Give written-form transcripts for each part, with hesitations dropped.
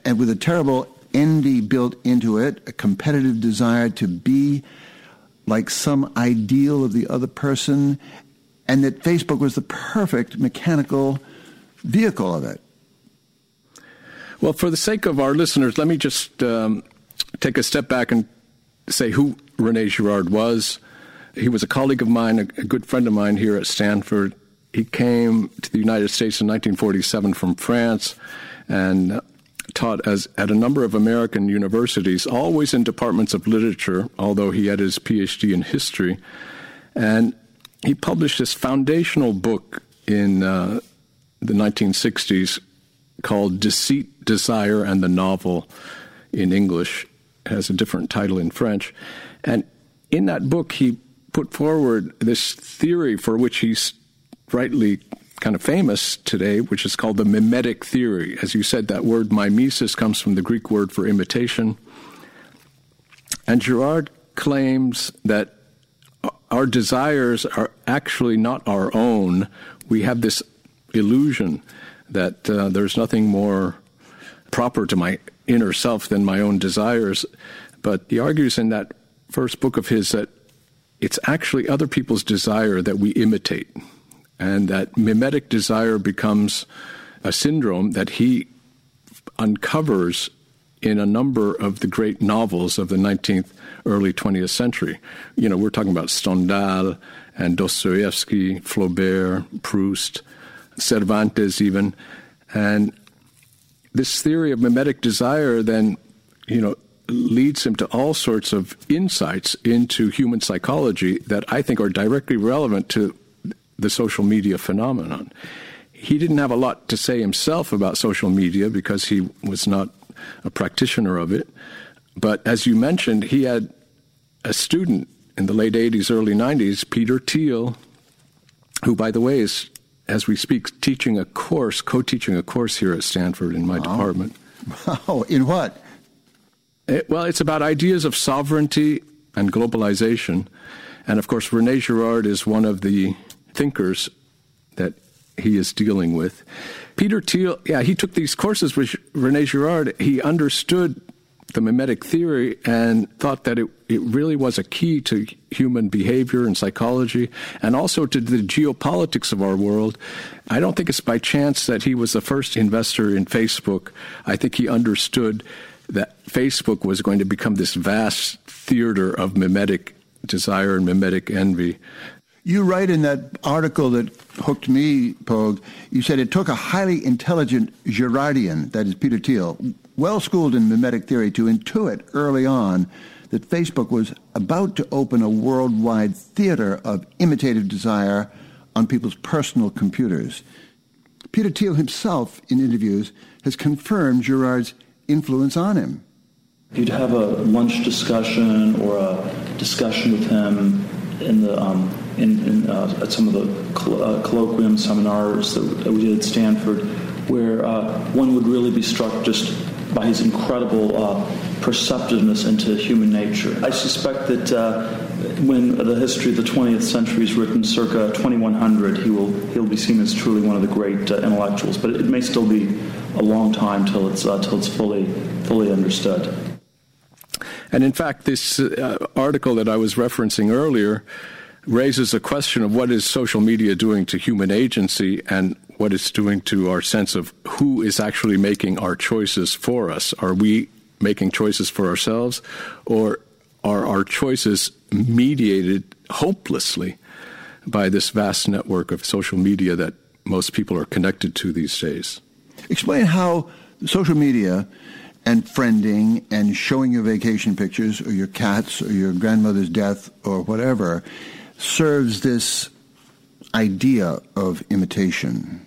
and with a terrible envy built into it, a competitive desire to be like some ideal of the other person, and that Facebook was the perfect mechanical vehicle of it. Well, for the sake of our listeners, let me just take a step back and say who René Girard was. He was a colleague of mine, a good friend of mine here at Stanford. He came to the United States in 1947 from France and taught at a number of American universities, always in departments of literature, although he had his PhD in history. And he published this foundational book in the 1960s called Deceit, Desire, and the Novel in English. It has a different title in French. And in that book, he put forward this theory for which he's rightly kind of famous today, which is called the mimetic theory. As you said, that word mimesis comes from the Greek word for imitation. And Girard claims that our desires are actually not our own. We have this illusion that there's nothing more proper to my inner self than my own desires. But he argues in that first book of his that it's actually other people's desire that we imitate, and that mimetic desire becomes a syndrome that he uncovers in a number of the great novels of the 19th, early 20th century. You know, we're talking about Stendhal and Dostoevsky, Flaubert, Proust, Cervantes even. And this theory of mimetic desire then, leads him to all sorts of insights into human psychology that I think are directly relevant to the social media phenomenon. He didn't have a lot to say himself about social media because he was not a practitioner of it. But as you mentioned, he had a student in the late 80s, early 90s, Peter Thiel, who, by the way, is, as we speak, co-teaching a course here at Stanford in my department. Wow, in what? It's about ideas of sovereignty and globalization. And, of course, René Girard is one of the thinkers that he is dealing with. Peter Thiel, he took these courses with René Girard. He understood the mimetic theory and thought that it really was a key to human behavior and psychology and also to the geopolitics of our world. I don't think it's by chance that he was the first investor in Facebook. I think he understood that Facebook was going to become this vast theater of mimetic desire and mimetic envy. You write in that article that hooked me, Pogue, you said it took a highly intelligent Girardian, that is Peter Thiel, well-schooled in mimetic theory, to intuit early on that Facebook was about to open a worldwide theater of imitative desire on people's personal computers. Peter Thiel himself, in interviews, has confirmed Girard's influence on him. You'd have a lunch discussion or a discussion with him in the at some of the colloquium seminars that we did at Stanford, where one would really be struck just by his incredible perceptiveness into human nature. I suspect that when the history of the 20th century is written circa 2100, he'll be seen as truly one of the great intellectuals. But it may still be a long time till it's fully understood. And in fact, this article that I was referencing earlier raises a question of what is social media doing to human agency and what it's doing to our sense of who is actually making our choices for us. Are we making choices for ourselves, or are our choices mediated hopelessly by this vast network of social media that most people are connected to these days? Explain how social media and friending and showing your vacation pictures or your cats or your grandmother's death or whatever serves this idea of imitation.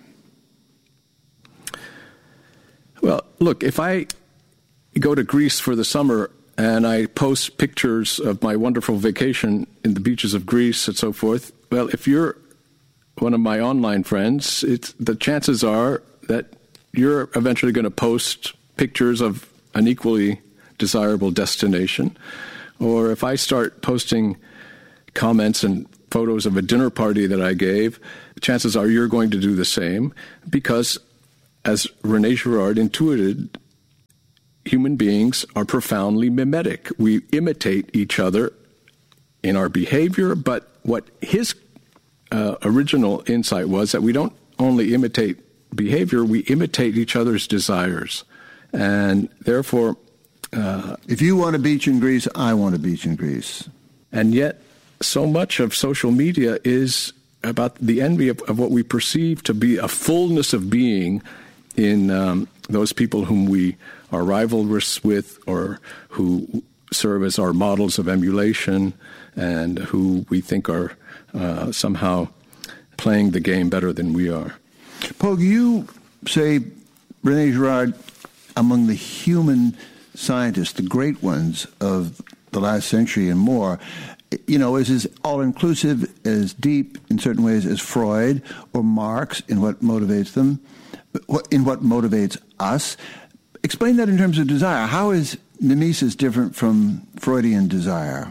Well, look, if I go to Greece for the summer and I post pictures of my wonderful vacation in the beaches of Greece and so forth, well, if you're one of my online friends, the chances are that you're eventually going to post pictures of an equally desirable destination. Or if I start posting comments and photos of a dinner party that I gave, chances are you're going to do the same because, as René Girard intuited, human beings are profoundly mimetic. We imitate each other in our behavior, but what his original insight was that we don't only imitate behavior, we imitate each other's desires. And therefore... if you want a beach in Greece, I want a beach in Greece. And yet, so much of social media is about the envy of what we perceive to be a fullness of being in those people whom we are rivalrous with or who serve as our models of emulation and who we think are somehow playing the game better than we are. Pogue, you say René Girard, among the human scientists, the great ones of the last century and more, is as all-inclusive, as deep in certain ways as Freud or Marx in what motivates them, in what motivates us. Explain that in terms of desire. How is mimesis different from Freudian desire?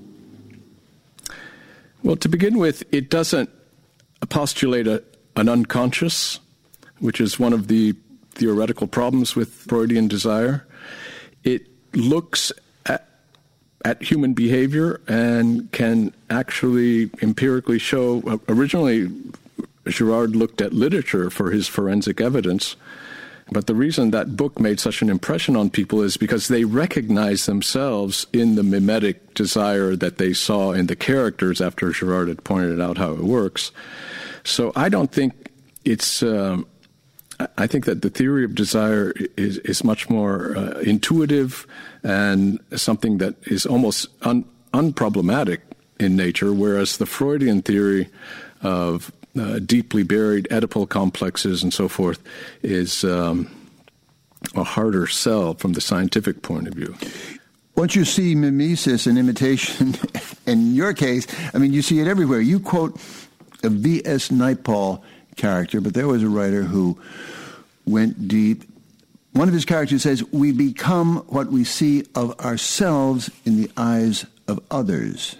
Well, to begin with, it doesn't postulate an unconscious, which is one of the theoretical problems with Freudian desire. It looks at human behavior and can actually empirically show. Originally, Girard looked at literature for his forensic evidence, but the reason that book made such an impression on people is because they recognized themselves in the mimetic desire that they saw in the characters after Girard had pointed out how it works. So I don't think it's... I think that the theory of desire is much more intuitive and something that is almost unproblematic in nature, whereas the Freudian theory of deeply buried Oedipal complexes and so forth is a harder sell from the scientific point of view. Once you see mimesis and imitation, in your case, you see it everywhere. You quote a V.S. Naipaul character, but there was a writer who went deep. One of his characters says, we become what we see of ourselves in the eyes of others.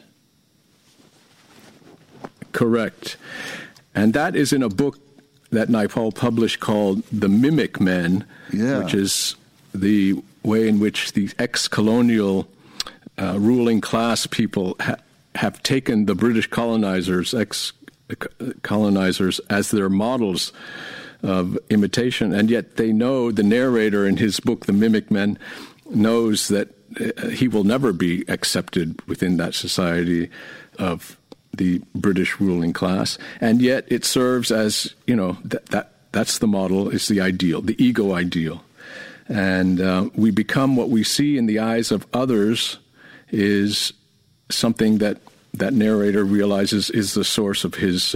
Correct. And that is in a book that Naipaul published called The Mimic Men, which is the way in which the ex-colonial ruling class people have taken the British colonizers, ex-colonizers, as their models of imitation, and yet they know, the narrator in his book, The Mimic Men, knows that he will never be accepted within that society of the British ruling class, and yet it serves as, that's the model, it's the ideal, the ego ideal. And we become what we see in the eyes of others is something that narrator realizes is the source of his,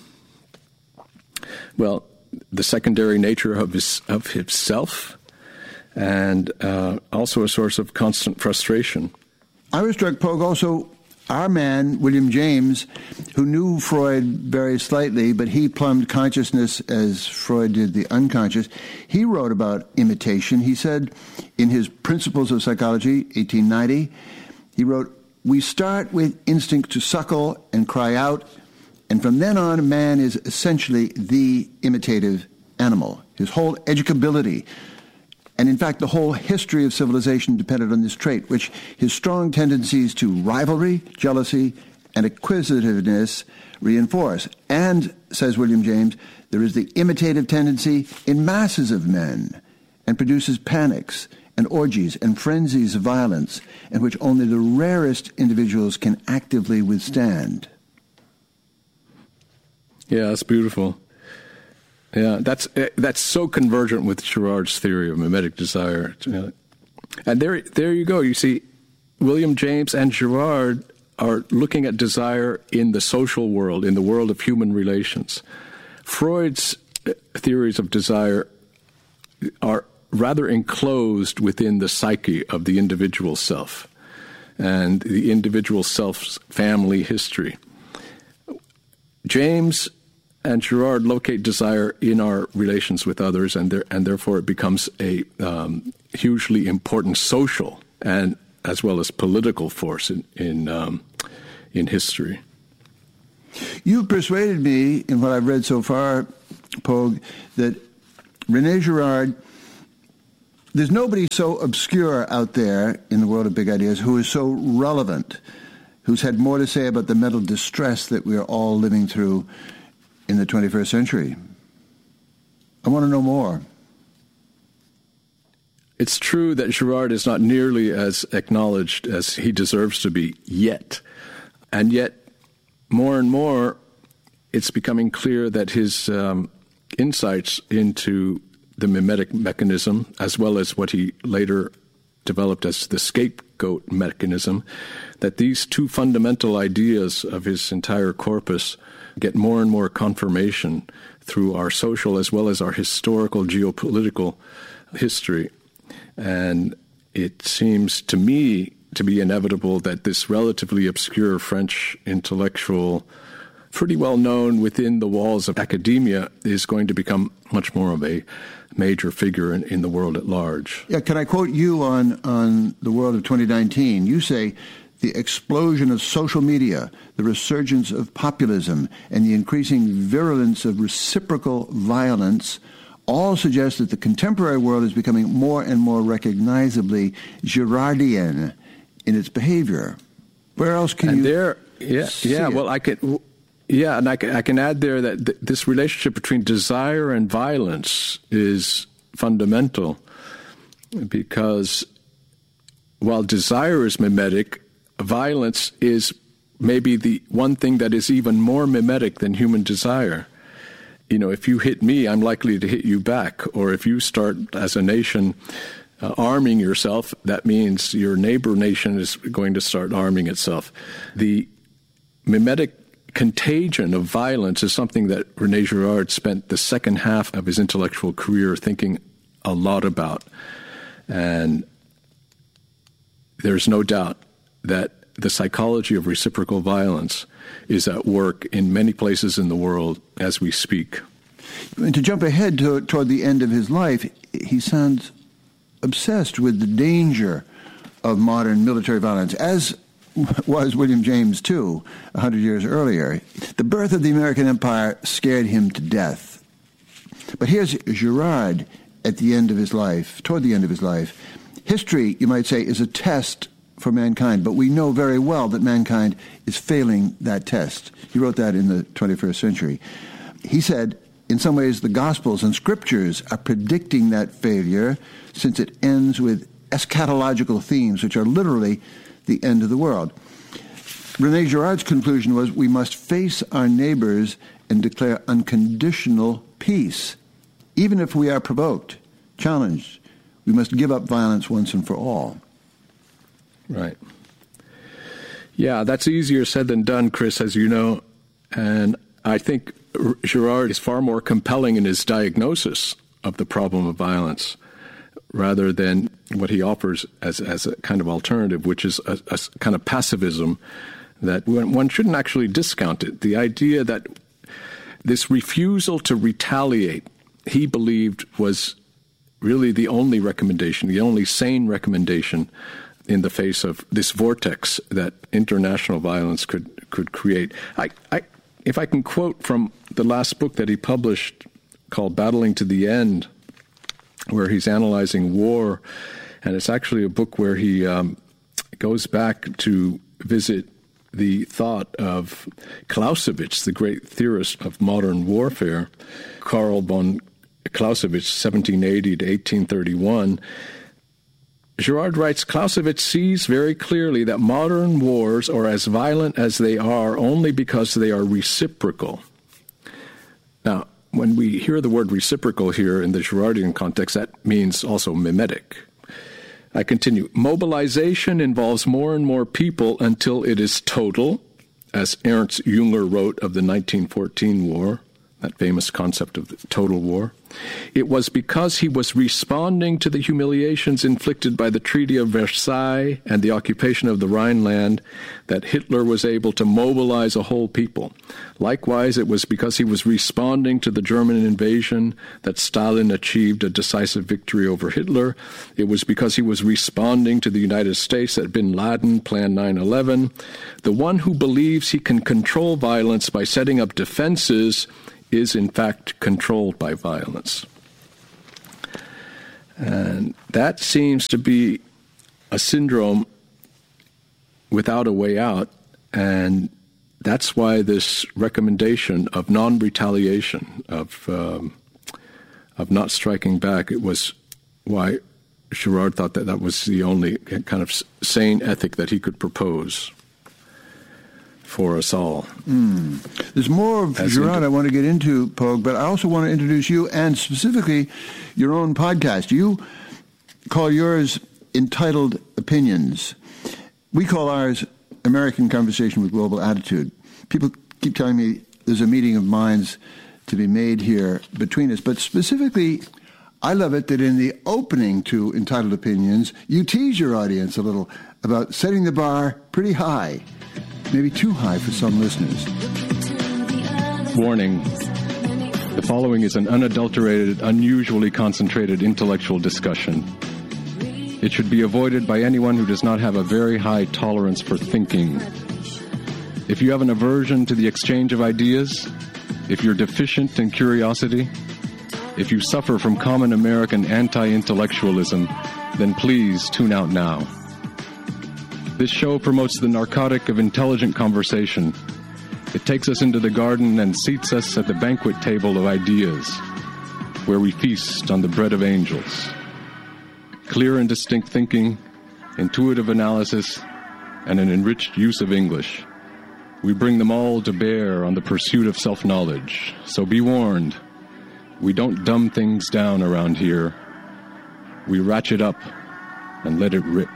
the secondary nature of himself, and also a source of constant frustration. I was struck, Pogue, also our man, William James, who knew Freud very slightly, but he plumbed consciousness as Freud did the unconscious. He wrote about imitation. He said in his Principles of Psychology, 1890, he wrote, we start with instinct to suckle and cry out, and from then on, man is essentially the imitative animal. His whole educability, and in fact the whole history of civilization depended on this trait, which his strong tendencies to rivalry, jealousy, and acquisitiveness reinforce. And, says William James, there is the imitative tendency in masses of men, and produces panics and orgies and frenzies of violence, and which only the rarest individuals can actively withstand. Yeah, that's beautiful. Yeah, that's so convergent with Girard's theory of mimetic desire. And there you go. You see, William James and Girard are looking at desire in the social world, in the world of human relations. Freud's theories of desire are rather enclosed within the psyche of the individual self and the individual self's family history. James and Girard locate desire in our relations with others, and therefore it becomes a hugely important social and as well as political force in history. You've persuaded me, in what I've read so far, Pogue, that René Girard There's nobody so obscure out there in the world of big ideas who is so relevant, who's had more to say about the mental distress that we are all living through in the 21st century. I want to know more. It's true that Girard is not nearly as acknowledged as he deserves to be yet. And yet, more and more, it's becoming clear that his insights into the mimetic mechanism, as well as what he later developed as the scapegoat mechanism, that these two fundamental ideas of his entire corpus get more and more confirmation through our social as well as our historical geopolitical history. And it seems to me to be inevitable that this relatively obscure French intellectual, pretty well known within the walls of academia, is going to become much more of a major figure in the world at large. Yeah, can I quote you on the world of 2019? You say, the explosion of social media, the resurgence of populism, and the increasing virulence of reciprocal violence all suggest that the contemporary world is becoming more and more recognizably Girardian in its behavior. Where else can you see it? Well, I can add there that this relationship between desire and violence is fundamental, because while desire is mimetic, violence is maybe the one thing that is even more mimetic than human desire. You know, if you hit me, I'm likely to hit you back. Or if you start, as a nation, arming yourself, that means your neighbor nation is going to start arming itself. The mimetic contagion of violence is something that René Girard spent the second half of his intellectual career thinking a lot about. And there's no doubt that the psychology of reciprocal violence is at work in many places in the world as we speak. And to jump ahead toward the end of his life, he sounds obsessed with the danger of modern military violence, as was William James, too, 100 years earlier. The birth of the American empire scared him to death. But here's Girard at the end of his life, toward the end of his life. History, you might say, is a test for mankind, but we know very well that mankind is failing that test. He wrote that in the 21st century. He said, in some ways, the Gospels and Scriptures are predicting that failure, since it ends with eschatological themes, which are literally the end of the world. René Girard's conclusion was, we must face our neighbors and declare unconditional peace. Even if we are provoked, challenged, we must give up violence once and for all. Right. Yeah, that's easier said than done, Chris, as you know. And I think Girard is far more compelling in his diagnosis of the problem of violence rather than what he offers as a kind of alternative, which is a kind of pacifism that one shouldn't actually discount it. The idea that this refusal to retaliate, he believed, was really the only recommendation, the only sane recommendation in the face of this vortex that international violence could create. If I can quote from the last book that he published called Battling to the End, where he's analyzing war, and it's actually a book where he goes back to visit the thought of Clausewitz, the great theorist of modern warfare, Karl von Clausewitz, 1780 to 1831. Girard writes, Clausewitz sees very clearly that modern wars are as violent as they are only because they are reciprocal. Now, when we hear the word reciprocal here in the Girardian context, that means also mimetic. I continue. Mobilization involves more and more people until it is total, as Ernst Jünger wrote of the 1914 war, that famous concept of the total war. It was because he was responding to the humiliations inflicted by the Treaty of Versailles and the occupation of the Rhineland that Hitler was able to mobilize a whole people. Likewise, it was because he was responding to the German invasion that Stalin achieved a decisive victory over Hitler. It was because he was responding to the United States that bin Laden planned 9/11. The one who believes he can control violence by setting up defenses is in fact controlled by violence. And that seems to be a syndrome without a way out, and that's why this recommendation of non-retaliation, of not striking back, it was why Girard thought that that was the only kind of sane ethic that he could propose for us all. There's more of Girard I want to get into, Pogue, but I also want to introduce you and specifically your own podcast. You call yours Entitled Opinions. We call ours American Conversation with Global Attitude. People keep telling me there's a meeting of minds to be made here between us, but specifically, I love it that in the opening to Entitled Opinions, you tease your audience a little about setting the bar pretty high, maybe too high for some listeners. Warning. The following is an unadulterated, unusually concentrated intellectual discussion. It should be avoided by anyone who does not have a very high tolerance for thinking. If you have an aversion to the exchange of ideas, if you're deficient in curiosity, if you suffer from common American anti-intellectualism, then please tune out now. This show promotes the narcotic of intelligent conversation. It takes us into the garden and seats us at the banquet table of ideas, where we feast on the bread of angels. Clear and distinct thinking, intuitive analysis, and an enriched use of English. We bring them all to bear on the pursuit of self-knowledge. So be warned, we don't dumb things down around here. We ratchet up and let it rip.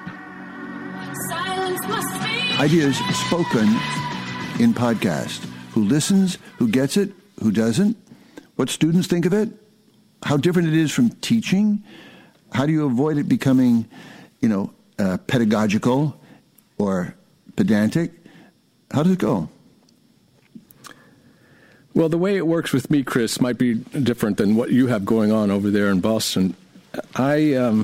Ideas spoken in podcast. Who listens, who gets it, who doesn't, what students think of it, how different it is from teaching. How do you avoid it becoming, pedagogical or pedantic? How does it go? Well, the way it works with me, Chris, might be different than what you have going on over there in Boston. I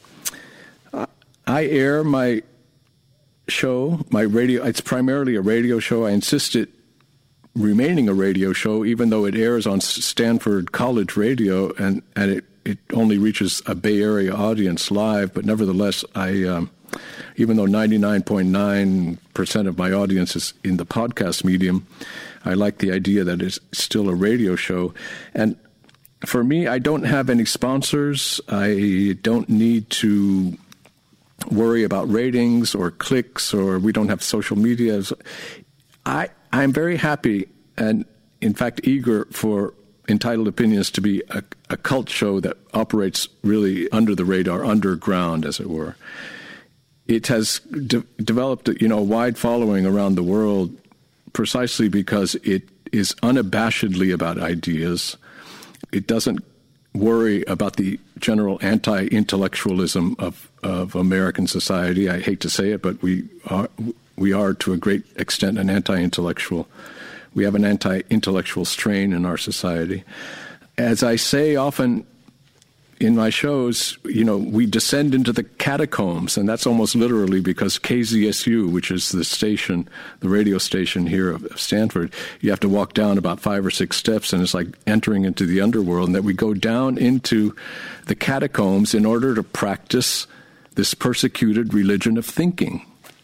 air my show, my radio. It's primarily a radio show. I insist it remaining a radio show, even though it airs on Stanford College Radio, and it only reaches a Bay Area audience live. But nevertheless, even though 99.9% of my audience is in the podcast medium, I like the idea that it's still a radio show. And for me, I don't have any sponsors. I don't need to worry about ratings or clicks, or we don't have social media. I'm very happy and, in fact, eager for Entitled Opinions to be a cult show that operates really under the radar, underground, as it were. It has developed a wide following around the world precisely because it is unabashedly about ideas. It doesn't worry about the general anti-intellectualism of American society. I hate to say it, but we are to a great extent an anti-intellectual. We have an anti-intellectual strain in our society. As I say often in my shows, we descend into the catacombs, and that's almost literally because KZSU, which is the radio station here of Stanford, you have to walk down about 5 or 6 steps, and it's like entering into the underworld, and that we go down into the catacombs in order to practice this persecuted religion of thinking.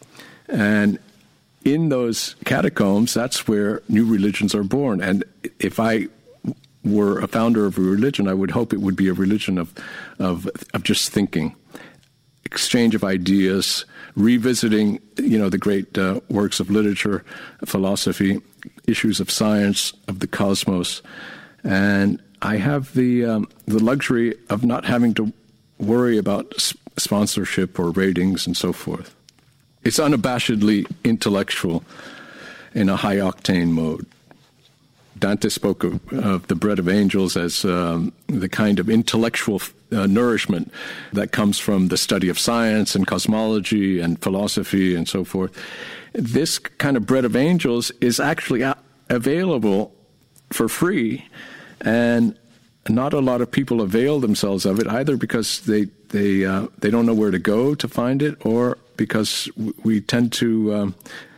And in those catacombs, that's where new religions are born. And if I were a founder of a religion, I would hope it would be a religion of just thinking, exchange of ideas, revisiting, the great works of literature, philosophy, issues of science, of the cosmos. And I have the luxury of not having to worry about sponsorship or ratings and so forth. It's unabashedly intellectual in a high-octane mode. Dante spoke of the bread of angels as the kind of intellectual nourishment that comes from the study of science and cosmology and philosophy and so forth. This kind of bread of angels is actually available for free, and not a lot of people avail themselves of it, either because they don't know where to go to find it, or because we tend to,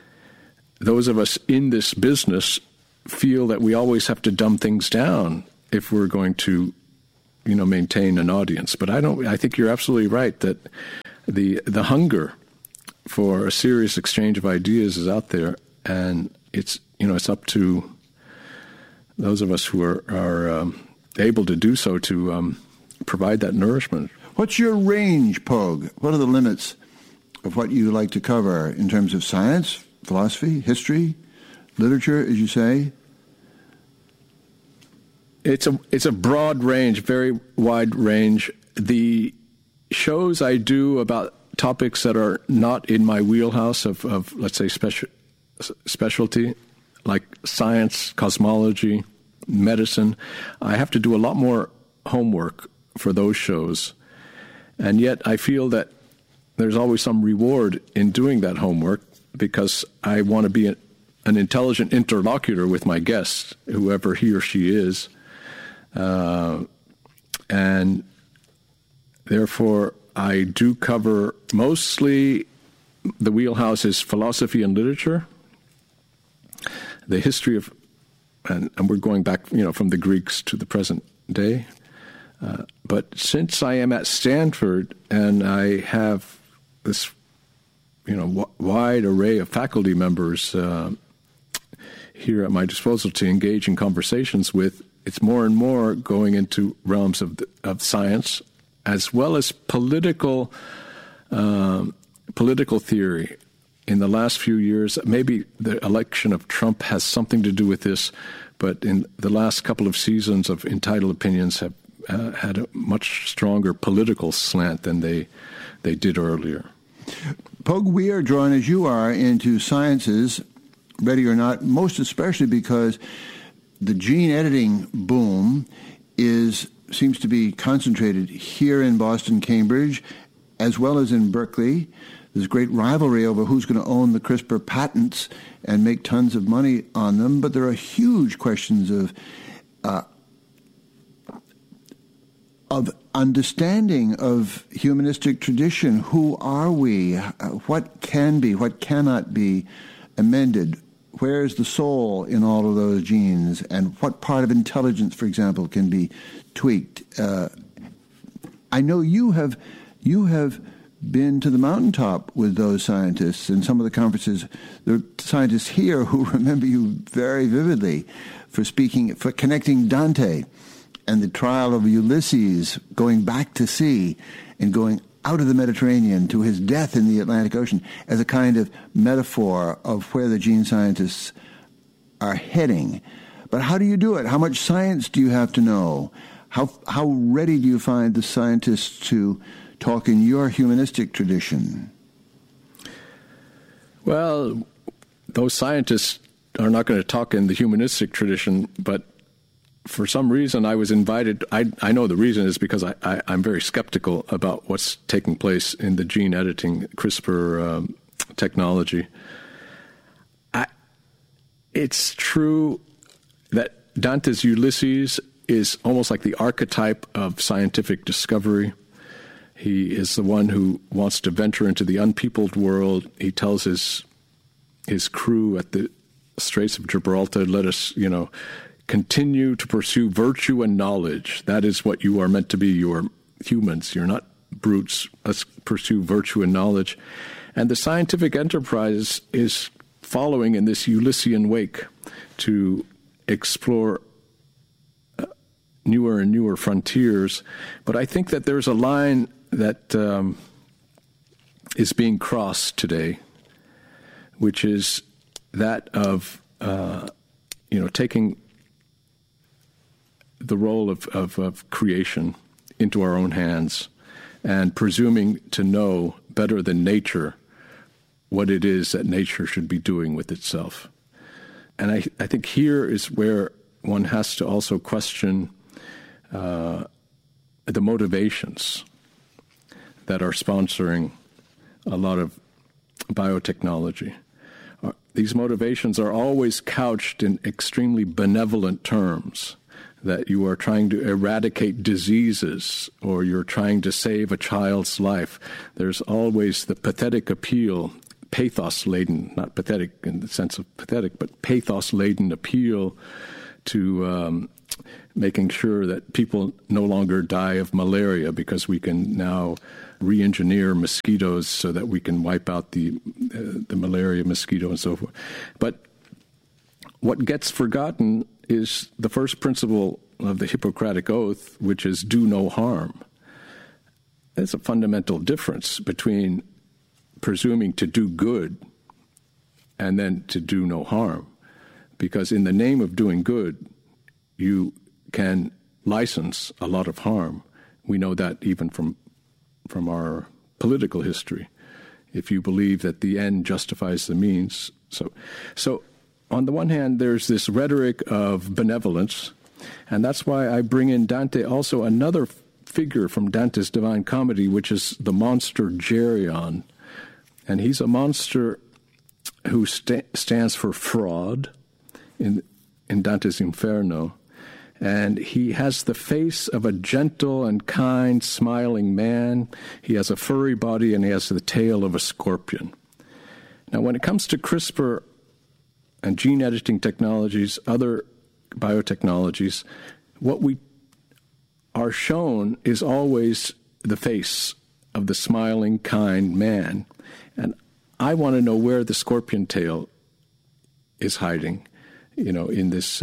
those of us in this business, feel that we always have to dumb things down if we're going to maintain an audience. But I think you're absolutely right that the hunger for a serious exchange of ideas is out there, and it's up to those of us who are able to do so to provide that nourishment. What's your range, Pogue? What are the limits of what you like to cover in terms of science, philosophy, history, literature, as you say? It's a broad range, very wide range. The shows I do about topics that are not in my wheelhouse of let's say, specialty, like science, cosmology, medicine, I have to do a lot more homework for those shows. And yet I feel that there's always some reward in doing that homework because I want to be an intelligent interlocutor with my guest, whoever he or she is. And therefore, I do cover mostly the wheelhouse is philosophy and literature, the history of, and we're going back, from the Greeks to the present day. But since I am at Stanford and I have this, wide array of faculty members here at my disposal to engage in conversations with, it's more and more going into realms of science as well as political theory. In the last few years, maybe the election of Trump has something to do with this, but in the last couple of seasons of Entitled Opinions have had a much stronger political slant than they did earlier. Pogue, we are drawn, as you are, into sciences, ready or not, most especially because the gene editing boom seems to be concentrated here in Boston, Cambridge, as well as in Berkeley. There's great rivalry over who's going to own the CRISPR patents and make tons of money on them, but there are huge questions of understanding of humanistic tradition. Who are we? What can be? What cannot be amended? Where is the soul in all of those genes? And what part of intelligence, for example, can be tweaked? I know you have been to the mountaintop with those scientists in some of the conferences. There are scientists here who remember you very vividly for connecting Dante and the trial of Ulysses going back to sea and going out of the Mediterranean to his death in the Atlantic Ocean as a kind of metaphor of where the gene scientists are heading. But how do you do it? How much science do you have to know? How ready do you find the scientists to talk in your humanistic tradition? Well, those scientists are not going to talk in the humanistic tradition, but for some reason I was invited. I know the reason is because I'm very skeptical about what's taking place in the gene editing CRISPR technology. It's true that Dante's Ulysses is almost like the archetype of scientific discovery. He is the one who wants to venture into the unpeopled world. He tells his crew at the Straits of Gibraltar, let us, continue to pursue virtue and knowledge. That is what you are meant to be. You are humans. You're not brutes. Let's pursue virtue and knowledge. And the scientific enterprise is following in this Ulyssian wake to explore newer and newer frontiers. But I think that there's a line that is being crossed today, which is that of taking the role of creation into our own hands and presuming to know better than nature what it is that nature should be doing with itself. And I think here is where one has to also question the motivations that are sponsoring a lot of biotechnology. These motivations are always couched in extremely benevolent terms, that you are trying to eradicate diseases or you're trying to save a child's life. There's always the pathetic appeal, pathos-laden, not pathetic in the sense of pathetic, but pathos-laden appeal to making sure that people no longer die of malaria because we can now re-engineer mosquitoes so that we can wipe out the malaria mosquito and so forth. But what gets forgotten is the first principle of the Hippocratic Oath, which is do no harm. There's a fundamental difference between presuming to do good and then to do no harm. Because in the name of doing good, you can license a lot of harm. We know that even from our political history, if you believe that the end justifies the means. So on the one hand, there's this rhetoric of benevolence, and that's why I bring in Dante, also another figure from Dante's Divine Comedy, which is the monster Geryon. And he's a monster who stands for fraud in Dante's Inferno. And he has the face of a gentle and kind, smiling man. He has a furry body, and he has the tail of a scorpion. Now, when it comes to CRISPR and gene editing technologies, other biotechnologies, what we are shown is always the face of the smiling, kind man. And I want to know where the scorpion tail is hiding, in this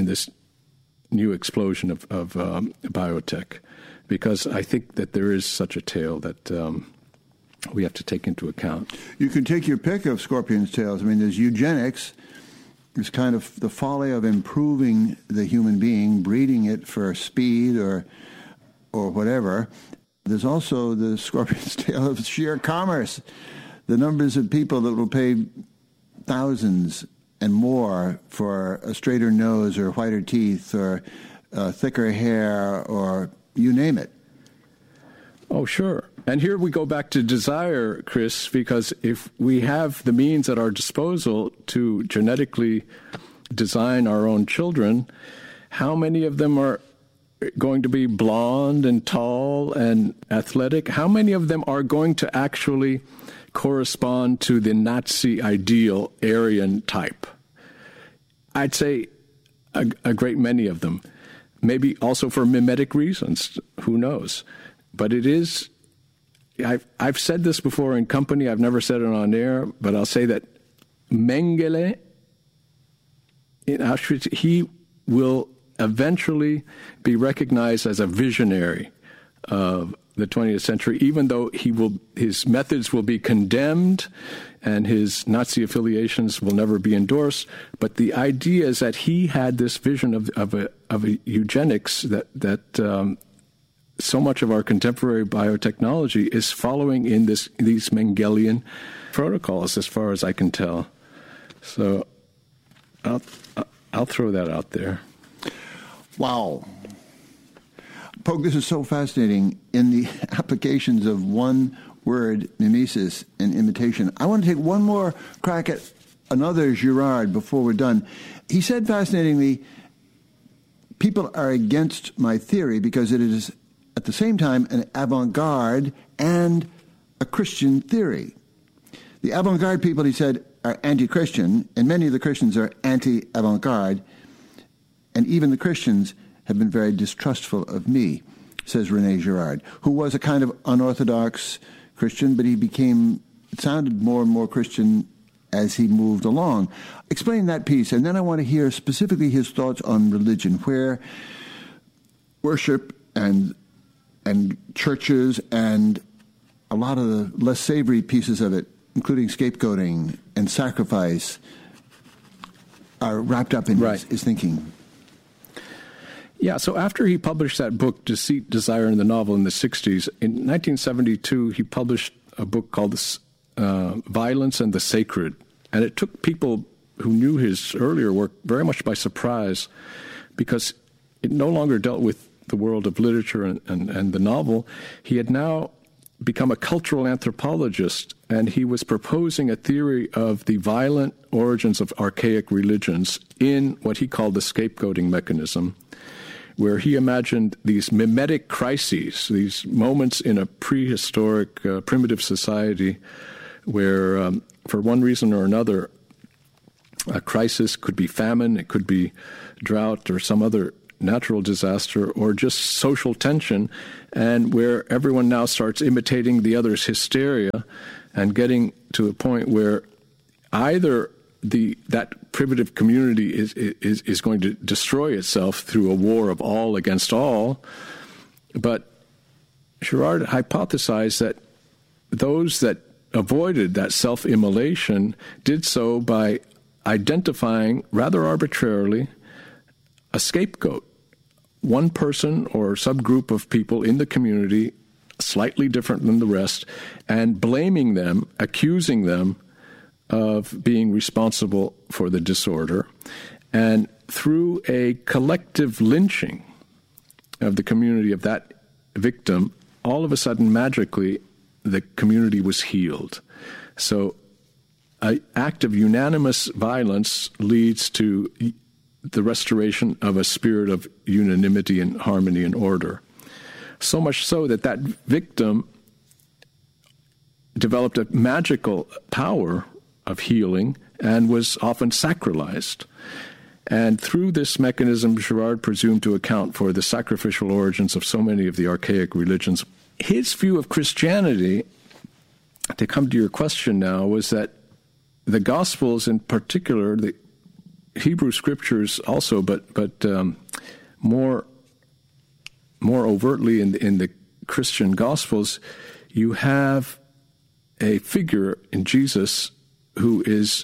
new explosion of biotech, because I think that there is such a tale that we have to take into account. You can take your pick of scorpion's tails. I mean, there's eugenics. There's kind of the folly of improving the human being, breeding it for speed or whatever. There's also the scorpion's tail of sheer commerce. The numbers of people that will pay thousands and more for a straighter nose or whiter teeth or thicker hair or you name it. Oh, sure. And here we go back to desire, Chris, because if we have the means at our disposal to genetically design our own children, how many of them are going to be blonde and tall and athletic? How many of them are going to actually correspond to the Nazi ideal Aryan type? I'd say a great many of them. Maybe also for mimetic reasons. Who knows? But it is, I've said this before in company, I've never said it on air, but I'll say that Mengele in Auschwitz, he will eventually be recognized as a visionary of the 20th century, even though his methods will be condemned and his Nazi affiliations will never be endorsed. But the idea is that he had this vision of a eugenics that so much of our contemporary biotechnology is following in these Mengelian protocols, as far as I can tell. So I'll throw that out there. Wow. Pogue, this is so fascinating in the applications of one word, mimesis, and imitation. I want to take one more crack at another Girard before we're done. He said fascinatingly, people are against my theory because it is at the same time an avant-garde and a Christian theory. The avant-garde people, he said, are anti-Christian, and many of the Christians are anti-avant-garde, and even the Christians have been very distrustful of me, says René Girard, who was a kind of unorthodox Christian, but he sounded more and more Christian as he moved along. Explain that piece, and then I want to hear specifically his thoughts on religion, where worship and churches and a lot of the less savory pieces of it, including scapegoating and sacrifice, are wrapped up in his thinking. Yeah, so after he published that book, Deceit, Desire, and the Novel in the 60s, in 1972, he published a book called Violence and the Sacred. And it took people who knew his earlier work very much by surprise, because it no longer dealt with the world of literature and the novel. He had now become a cultural anthropologist, and he was proposing a theory of the violent origins of archaic religions in what he called the scapegoating mechanism, where he imagined these mimetic crises, these moments in a prehistoric, primitive society where, for one reason or another, a crisis could be famine, it could be drought or some other natural disaster or just social tension, and where everyone now starts imitating the other's hysteria and getting to a point where either that primitive community is going to destroy itself through a war of all against all. But Girard hypothesized that those that avoided that self-immolation did so by identifying rather arbitrarily a scapegoat, one person or subgroup of people in the community slightly different than the rest, and blaming them, accusing them of being responsible for the disorder. And through a collective lynching of the community of that victim, all of a sudden, magically, the community was healed. So an act of unanimous violence leads to the restoration of a spirit of unanimity and harmony and order. So much so that that victim developed a magical power of healing and was often sacralized. And through this mechanism, Girard presumed to account for the sacrificial origins of so many of the archaic religions. His view of Christianity, to come to your question now, was that the Gospels in particular, the Hebrew Scriptures also, but more overtly in the Christian Gospels, you have a figure in Jesus who is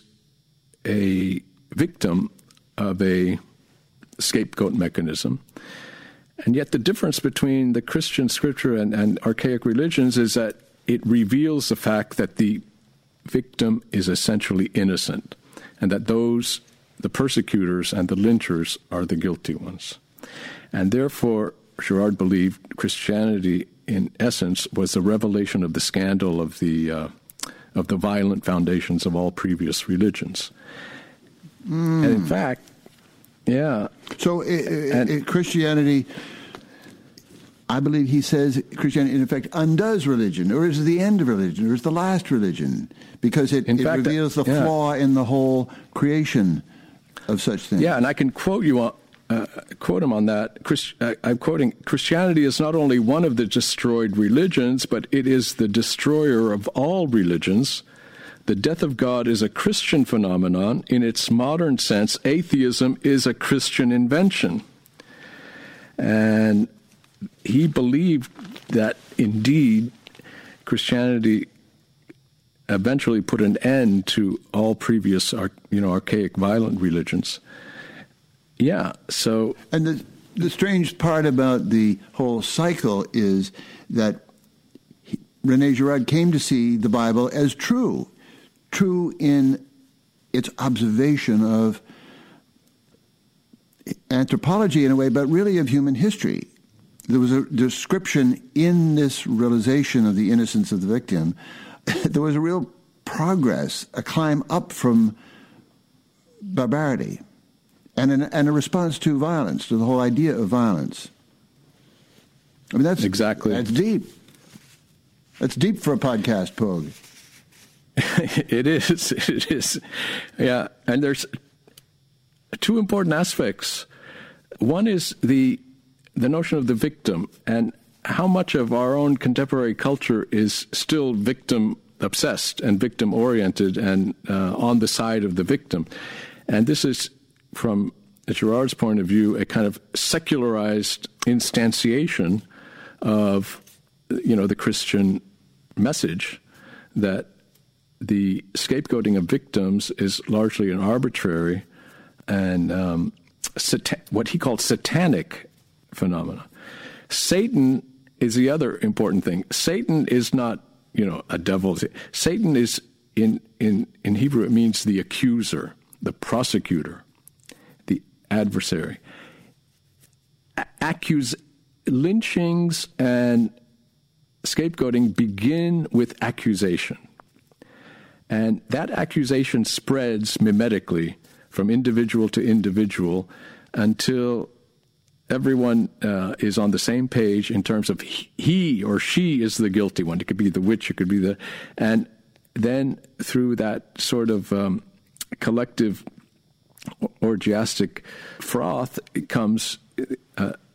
a victim of a scapegoat mechanism. And yet the difference between the Christian Scripture and archaic religions is that it reveals the fact that the victim is essentially innocent, and that the persecutors and the lynchers are the guilty ones. And therefore, Girard believed Christianity, in essence, was the revelation of the scandal of the violent foundations of all previous religions. And in fact, yeah. So Christianity, I believe he says Christianity, in effect, undoes religion, or is the end of religion, or is the last religion, because it reveals the flaw in the whole creation of such things. Yeah, and I can quote him on that. I'm quoting, Christianity is not only one of the destroyed religions, but it is the destroyer of all religions. The death of God is a Christian phenomenon. In its modern sense, atheism is a Christian invention. And he believed that, indeed, Christianity eventually put an end to all previous, archaic, violent religions. Yeah, so... And the strange part about the whole cycle is that René Girard came to see the Bible as true in its observation of anthropology in a way, but really of human history. There was a description in this realization of the innocence of the victim. There was a real progress, a climb up from barbarity, and a response to violence, to the whole idea of violence. I mean, that's deep. That's deep for a podcast, Pogue. It is. Yeah, and there's two important aspects. One is the notion of the victim, and how much of our own contemporary culture is still victim-obsessed and victim-oriented and on the side of the victim. And this is, from Girard's point of view, a kind of secularized instantiation of, the Christian message that the scapegoating of victims is largely an arbitrary and what he called satanic phenomena. Satan is the other important thing. Satan is not, a devil. Satan is, in Hebrew, it means the accuser, the prosecutor, the adversary. Lynchings and scapegoating begin with accusation. And that accusation spreads mimetically from individual to individual until everyone is on the same page in terms of he or she is the guilty one. It could be the witch, it could be and then through that sort of collective orgiastic froth, it comes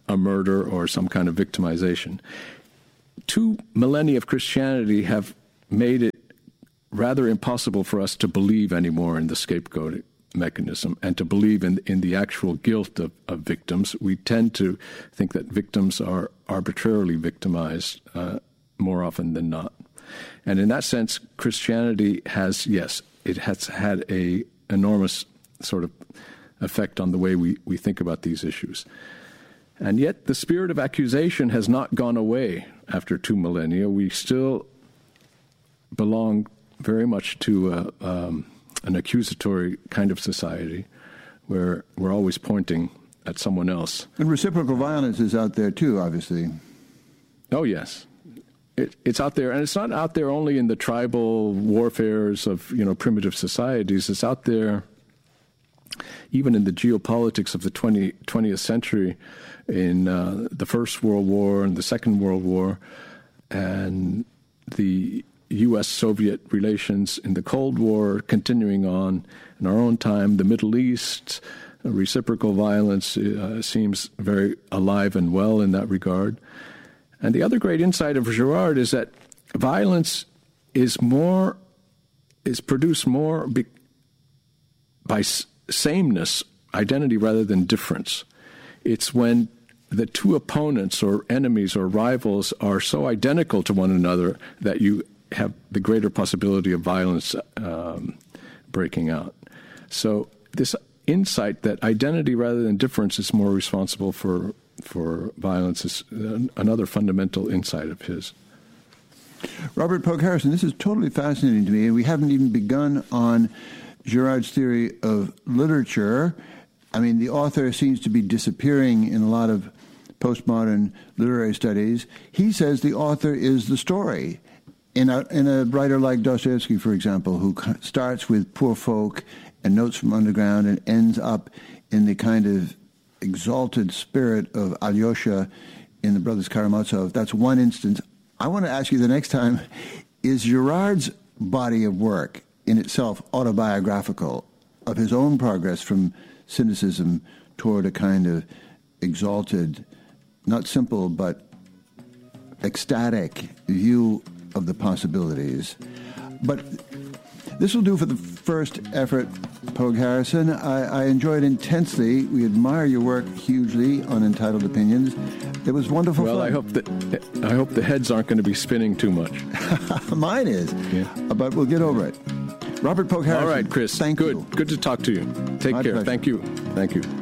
a murder or some kind of victimization. 2 millennia of Christianity have made it rather impossible for us to believe anymore in the scapegoat mechanism and to believe in the actual guilt of victims. We tend to think that victims are arbitrarily victimized more often than not. And in that sense, Christianity has, yes, it has had an enormous sort of effect on the way we think about these issues. And yet the spirit of accusation has not gone away after 2 millennia. We still belong very much to an accusatory kind of society where we're always pointing at someone else. And reciprocal violence is out there too, obviously. Oh, yes. It's out there, and it's not out there only in the tribal warfares of primitive societies. It's out there even in the geopolitics of the 20th century, in the First World War and the Second World War, and the U.S.-Soviet relations in the Cold War, continuing on in our own time, the Middle East. Reciprocal violence seems very alive and well in that regard. And the other great insight of Girard is that violence is produced more by sameness, identity, rather than difference. It's when the 2 opponents or enemies or rivals are so identical to one another that you have the greater possibility of violence breaking out. So this insight that identity rather than difference is more responsible for violence is another fundamental insight of his. Robert Pogue Harrison, this is totally fascinating to me, and we haven't even begun on Girard's theory of literature. I mean, the author seems to be disappearing in a lot of postmodern literary studies. He says the author is the story. In a writer like Dostoevsky, for example, who starts with Poor Folk and Notes from Underground and ends up in the kind of exalted spirit of Alyosha in the Brothers Karamazov, that's one instance. I want to ask you the next time, is Girard's body of work in itself autobiographical of his own progress from cynicism toward a kind of exalted, not simple, but ecstatic view of the possibilities? But this will do for the first effort, Pogue Harrison. I enjoyed intensely. We admire your work hugely on Entitled Opinions. It was wonderful. Well, fun. I hope the heads aren't going to be spinning too much. Mine is. Yeah. But we'll get over it. Robert Pogue Harrison. All right, Chris. Thank you. Good to talk to you. Take care. Pleasure. Thank you. Thank you.